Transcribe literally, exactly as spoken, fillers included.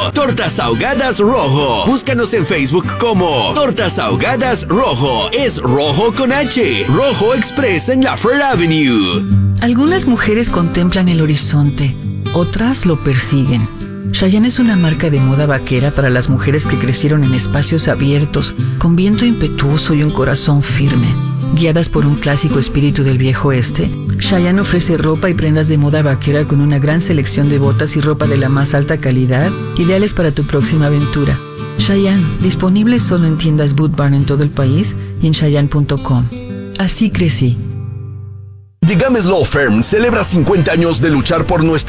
Tortas Ahogadas Rojo. Búscanos en Facebook como Tortas Ahogadas Rojo. Es rojo con H. Rojo Express en la Fair Avenue. Algunas mujeres contemplan el horizonte, otras lo persiguen. Chayanne es una marca de moda vaquera para las mujeres que crecieron en espacios abiertos, con viento impetuoso y un corazón firme. Guiadas por un clásico espíritu del viejo oeste, Chayanne ofrece ropa y prendas de moda vaquera con una gran selección de botas y ropa de la más alta calidad, ideales para tu próxima aventura. Chayanne, disponible solo en tiendas Boot Barn en todo el país y en chayanne punto com. Así crecí. The Games Law Firm celebra cincuenta años de luchar por nuestra